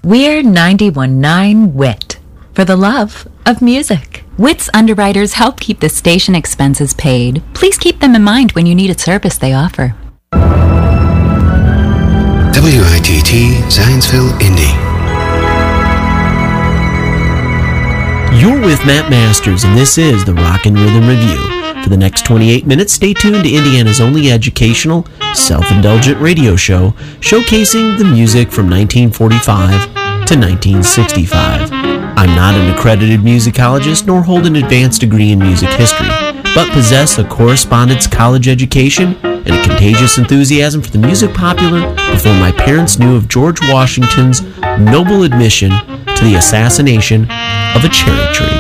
We're 91.9 WIT for the love of music. WIT's underwriters help keep the station expenses paid. Please keep them in mind when you need a service they offer. WITT Zionsville, Indy. You're with Matt Masters, and this is the Rock and Rhythm Review. For the next 28 minutes, stay tuned to Indiana's only educational, self-indulgent radio show showcasing the music from 1945 to 1965. I'm not an accredited musicologist nor hold an advanced degree in music history, but possess a correspondence college education and a contagious enthusiasm for the music popular before my parents knew of George Washington's noble admission to the assassination of a cherry tree.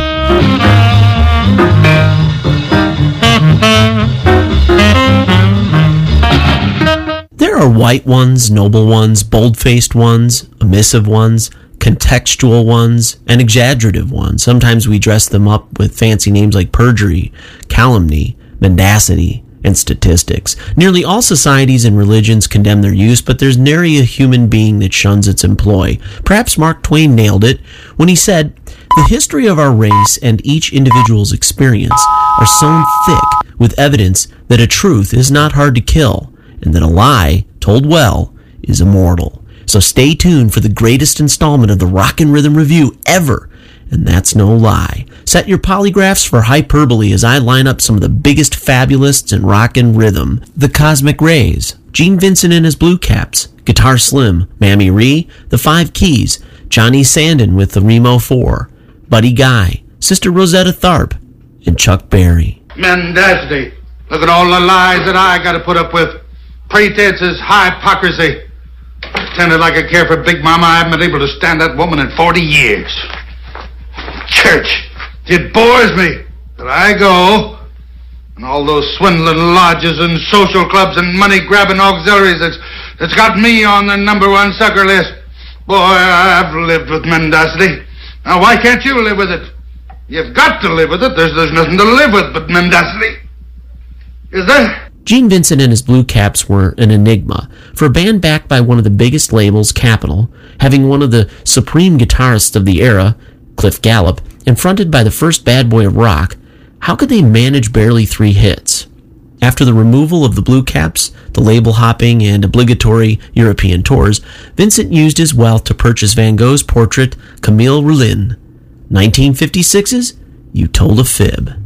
There are white ones, noble ones, bold-faced ones, emissive ones, contextual ones, and exaggerative ones. Sometimes we dress them up with fancy names like perjury, calumny, mendacity, and statistics. Nearly all societies and religions condemn their use, but there's nary a human being that shuns its employ. Perhaps Mark Twain nailed it when he said, "The history of our race and each individual's experience are sown thick with evidence that a truth is not hard to kill, and that a lie, told well, is immortal." So stay tuned for the greatest installment of the Rock and Rhythm Review ever, and that's no lie. Set your polygraphs for hyperbole as I line up some of the biggest fabulists in rock and rhythm. The Cosmic Rays, Gene Vincent and his Blue Caps, Guitar Slim, Mammy Ree, The Five Keys, Johnny Sandon with the Remo 4, Buddy Guy, Sister Rosetta Tharpe, and Chuck Berry. Mendacity. Look at all the lies that I got to put up with. Pretenses, hypocrisy. Pretended like I care for Big Mama. I haven't been able to stand that woman in 40 years. Church. It bores me that I go and all those swindling lodges and social clubs and money-grabbing auxiliaries that's got me on the number one sucker list. Boy, I've lived with mendacity. Now, why can't you live with it? You've got to live with it. There's nothing to live with but mendacity. Is there? Gene Vincent and his Blue Caps were an enigma. For a band backed by one of the biggest labels, Capitol, having one of the supreme guitarists of the era, Cliff Gallup, and fronted by the first bad boy of rock, how could they manage barely 3 hits? After the removal of the Blue Caps, the label hopping, and obligatory European tours, Vincent used his wealth to purchase Van Gogh's portrait, Camille Rollin. 1956's You Told a Fib.